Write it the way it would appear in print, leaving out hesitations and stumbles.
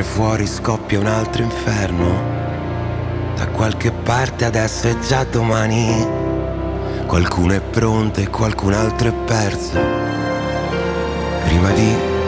fuori scoppia un altro inferno. Da qualche parte adesso è già domani. Qualcuno è pronto e qualcun altro è perso. Prima di